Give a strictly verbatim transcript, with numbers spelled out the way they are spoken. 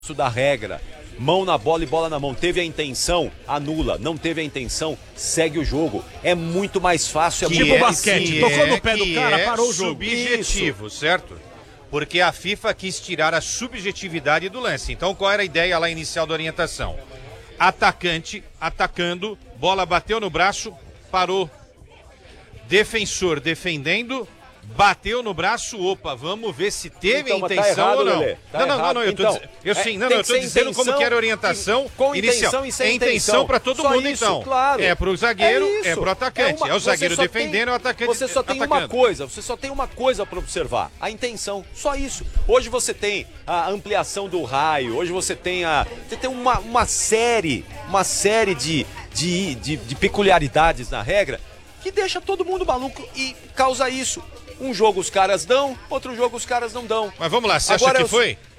da regra. Mão na bola e bola na mão. Teve a intenção, anula. Não teve a intenção, segue o jogo. É muito mais fácil. É Tipo muito... basquete. Tocou no pé do cara, é parou o jogo. Subjetivo, Isso. certo? Porque a FIFA quis tirar a subjetividade do lance. Então qual era a ideia lá inicial da orientação? Atacante, atacando, bola bateu no braço, parou. Defensor defendendo, bateu no braço, opa, vamos ver se teve então, intenção tá errado, ou não. Lelê, tá não, não, errado. não, não, eu tô, então, diz... eu, sim, é, não, não, eu tô dizendo intenção, como que era a orientação com inicial. Intenção e sem é intenção para todo Só mundo, isso, então. Claro. É pro zagueiro, é, é pro atacante. É, uma, é o zagueiro defendendo, tem, é o atacante Você só tem atacando. uma coisa, você só tem uma coisa para observar, a intenção, só isso. Hoje você tem a ampliação do raio, hoje você tem a você tem uma, uma série, uma série de, de, de, de peculiaridades na regra que deixa todo mundo maluco e causa isso. Um jogo os caras dão, outro jogo os caras não dão. Mas vamos lá, você Agora acha que eu... foi?